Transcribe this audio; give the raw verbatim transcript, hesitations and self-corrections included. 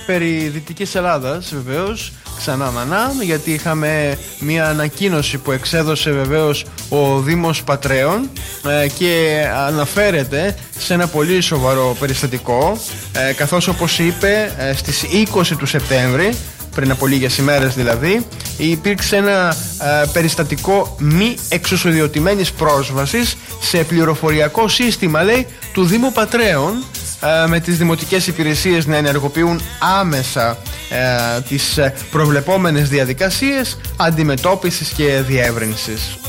περί Δυτικής Ελλάδας βεβαίως, ξανά μανά, γιατί είχαμε μια ανακοίνωση που εξέδωσε βεβαίως ο Δήμος Πατρέων ε, και αναφέρεται σε ένα πολύ σοβαρό περιστατικό, ε, καθώς όπως είπε ε, στις είκοσι του Σεπτέμβρη, πριν από λίγες ημέρες δηλαδή, υπήρξε ένα ε, περιστατικό μη εξουσιοδοτημένης πρόσβασης σε πληροφοριακό σύστημα, λέει, του Δήμου Πατρέων, ε, με τις δημοτικές υπηρεσίες να ενεργοποιούν άμεσα ε, τις προβλεπόμενες διαδικασίες αντιμετώπισης και διεύρυνσης.